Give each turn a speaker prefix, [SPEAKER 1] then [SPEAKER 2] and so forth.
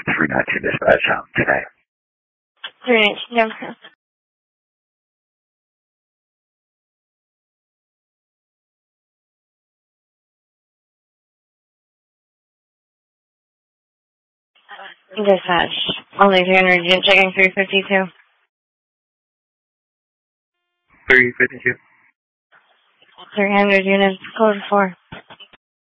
[SPEAKER 1] 319 dispatch today.
[SPEAKER 2] 319, yeah. Dispatch. Only 300, unit checking 352.
[SPEAKER 1] 352.
[SPEAKER 2] 300 units, code 4.